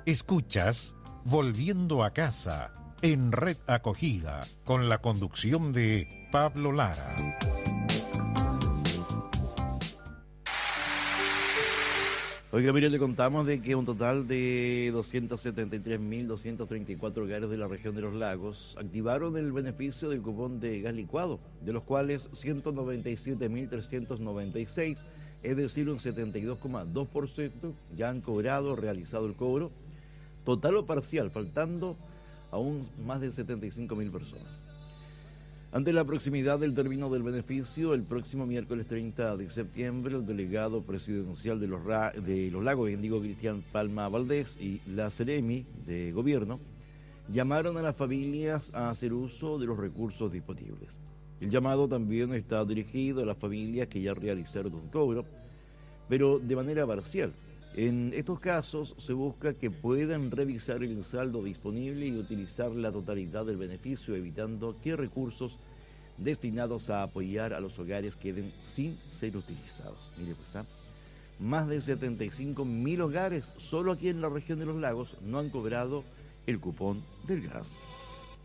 Escuchas Volviendo a Casa en Red Acogida con la conducción de Pablo Lara. Oiga, mire, le contamos de que un total de 273.234 hogares de la región de los lagos activaron el beneficio del cupón de gas licuado, de los cuales 197.396, es decir, un 72,2%, ya han realizado el cobro, total o parcial, faltando aún más de 75.000 personas. Ante la proximidad del término del beneficio, el próximo miércoles 30 de septiembre, el delegado presidencial de los lagos, Cristian Palma Valdés, y la Seremi de Gobierno, llamaron a las familias a hacer uso de los recursos disponibles. El llamado también está dirigido a las familias que ya realizaron un cobro, pero de manera parcial. En estos casos se busca que puedan revisar el saldo disponible y utilizar la totalidad del beneficio, evitando que recursos destinados a apoyar a los hogares queden sin ser utilizados. Mire, pues, más de 75.000 hogares solo aquí en la región de los lagos no han cobrado el cupón del gas.